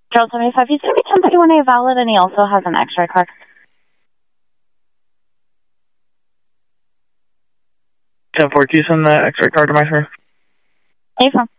Gerald 75, he's going to be 1031A valid, and he also has an X-ray card. 10-4, can you send the X-ray card to my sir? Hey, phone.